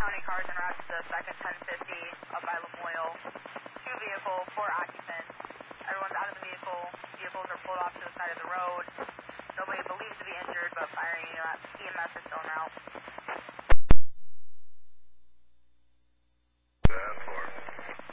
County cars en route to the second 1050 up by Lamoille.